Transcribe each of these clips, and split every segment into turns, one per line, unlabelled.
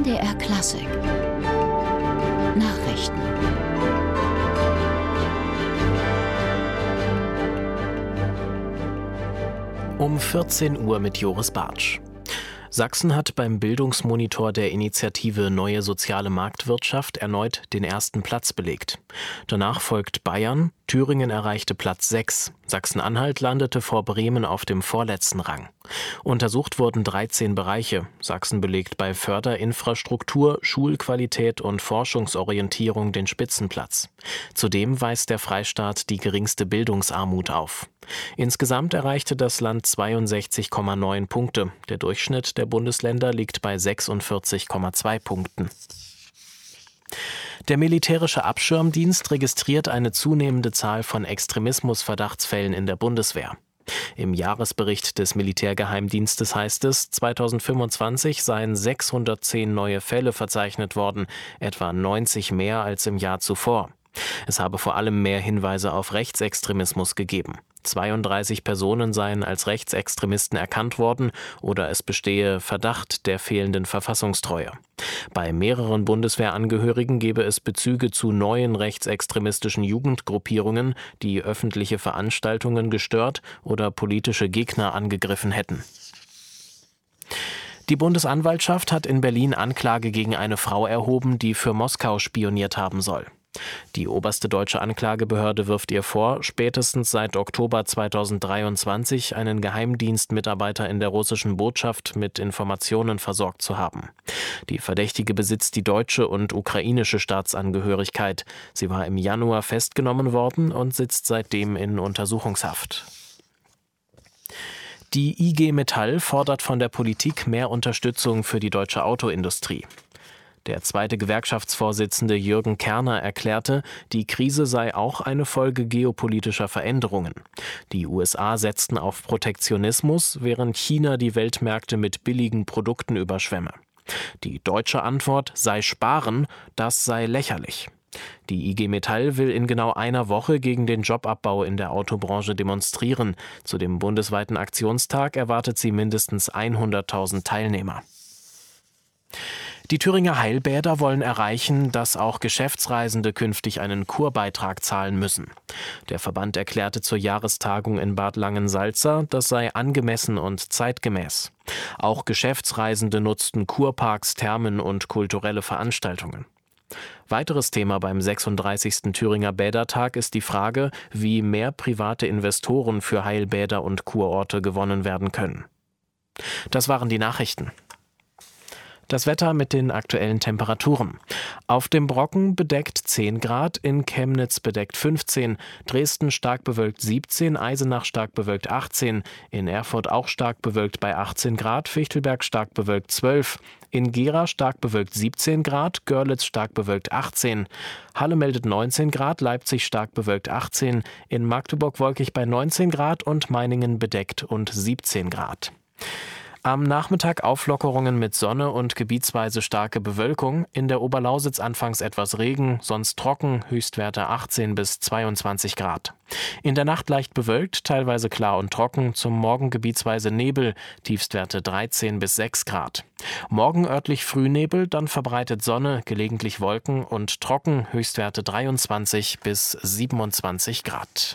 NDR Klassik Nachrichten.
Um 14 Uhr mit Joris Bartsch. Sachsen hat beim Bildungsmonitor der Initiative Neue Soziale Marktwirtschaft erneut den ersten Platz belegt. Danach folgt Bayern, Thüringen erreichte Platz 6, Sachsen-Anhalt landete vor Bremen auf dem vorletzten Rang. Untersucht wurden 13 Bereiche. Sachsen belegt bei Förderinfrastruktur, Schulqualität und Forschungsorientierung den Spitzenplatz. Zudem weist der Freistaat die geringste Bildungsarmut auf. Insgesamt erreichte das Land 62,9 Punkte. Der Durchschnitt der Bundesländer liegt bei 46,2 Punkten. Der militärische Abschirmdienst registriert eine zunehmende Zahl von Extremismusverdachtsfällen in der Bundeswehr. Im Jahresbericht des Militärgeheimdienstes heißt es, 2025 seien 610 neue Fälle verzeichnet worden, etwa 90 mehr als im Jahr zuvor. Es habe vor allem mehr Hinweise auf Rechtsextremismus gegeben. 32 Personen seien als Rechtsextremisten erkannt worden oder es bestehe Verdacht der fehlenden Verfassungstreue. Bei mehreren Bundeswehrangehörigen gebe es Bezüge zu neuen rechtsextremistischen Jugendgruppierungen, die öffentliche Veranstaltungen gestört oder politische Gegner angegriffen hätten. Die Bundesanwaltschaft hat in Berlin Anklage gegen eine Frau erhoben, die für Moskau spioniert haben soll. Die oberste deutsche Anklagebehörde wirft ihr vor, spätestens seit Oktober 2023 einen Geheimdienstmitarbeiter in der russischen Botschaft mit Informationen versorgt zu haben. Die Verdächtige besitzt die deutsche und ukrainische Staatsangehörigkeit. Sie war im Januar festgenommen worden und sitzt seitdem in Untersuchungshaft. Die IG Metall fordert von der Politik mehr Unterstützung für die deutsche Autoindustrie. Der zweite Gewerkschaftsvorsitzende Jürgen Kerner erklärte, die Krise sei auch eine Folge geopolitischer Veränderungen. Die USA setzten auf Protektionismus, während China die Weltmärkte mit billigen Produkten überschwemme. Die deutsche Antwort sei Sparen, das sei lächerlich. Die IG Metall will in genau einer Woche gegen den Jobabbau in der Autobranche demonstrieren. Zu dem bundesweiten Aktionstag erwartet sie mindestens 100.000 Teilnehmer. Die Thüringer Heilbäder wollen erreichen, dass auch Geschäftsreisende künftig einen Kurbeitrag zahlen müssen. Der Verband erklärte zur Jahrestagung in Bad Langensalza, das sei angemessen und zeitgemäß. Auch Geschäftsreisende nutzten Kurparks, Thermen und kulturelle Veranstaltungen. Weiteres Thema beim 36. Thüringer Bädertag ist die Frage, wie mehr private Investoren für Heilbäder und Kurorte gewonnen werden können. Das waren die Nachrichten. Das Wetter mit den aktuellen Temperaturen. Auf dem Brocken bedeckt 10 Grad, in Chemnitz bedeckt 15, Dresden stark bewölkt 17, Eisenach stark bewölkt 18, in Erfurt auch stark bewölkt bei 18 Grad, Fichtelberg stark bewölkt 12, in Gera stark bewölkt 17 Grad, Görlitz stark bewölkt 18, Halle meldet 19 Grad, Leipzig stark bewölkt 18, in Magdeburg wolkig bei 19 Grad und Meiningen bedeckt und 17 Grad. Am Nachmittag Auflockerungen mit Sonne und gebietsweise starke Bewölkung. In der Oberlausitz anfangs etwas Regen, sonst trocken, Höchstwerte 18 bis 22 Grad. In der Nacht leicht bewölkt, teilweise klar und trocken, zum Morgen gebietsweise Nebel, Tiefstwerte 13 bis 6 Grad. Morgen örtlich Frühnebel, dann verbreitet Sonne, gelegentlich Wolken und trocken, Höchstwerte 23 bis 27 Grad.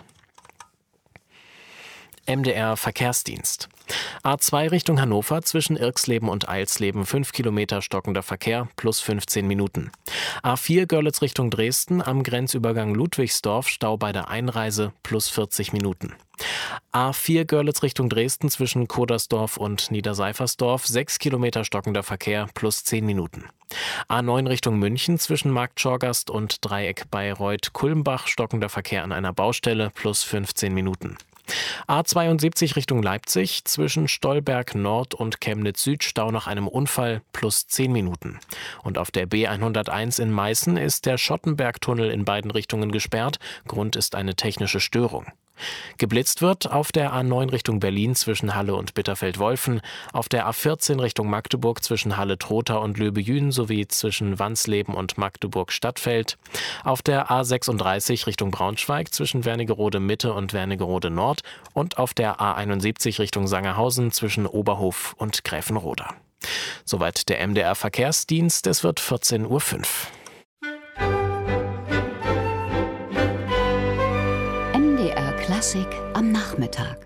MDR Verkehrsdienst. A2 Richtung Hannover zwischen Irxleben und Eilsleben 5 Kilometer stockender Verkehr plus 15 Minuten. A4 Görlitz Richtung Dresden am Grenzübergang Ludwigsdorf Stau bei der Einreise plus 40 Minuten. A4 Görlitz Richtung Dresden zwischen Kodersdorf und Niederseifersdorf 6 Kilometer stockender Verkehr plus 10 Minuten. A9 Richtung München zwischen Marktschorgast und Dreieck Bayreuth-Kulmbach stockender Verkehr an einer Baustelle plus 15 Minuten. A72 Richtung Leipzig zwischen Stolberg Nord und Chemnitz Süd Stau nach einem Unfall plus 10 Minuten. Und auf der B101 in Meißen ist der Schottenbergtunnel in beiden Richtungen gesperrt. Grund ist eine technische Störung. Geblitzt wird auf der A9 Richtung Berlin zwischen Halle und Bitterfeld-Wolfen, auf der A14 Richtung Magdeburg zwischen Halle-Trotha und Löbejün sowie zwischen Wansleben und Magdeburg-Stadtfeld, auf der A36 Richtung Braunschweig zwischen Wernigerode-Mitte und Wernigerode-Nord und auf der A71 Richtung Sangerhausen zwischen Oberhof und Gräfenroda. Soweit der MDR Verkehrsdienst, es wird 14:05 Uhr.
MDR Klassik am Nachmittag.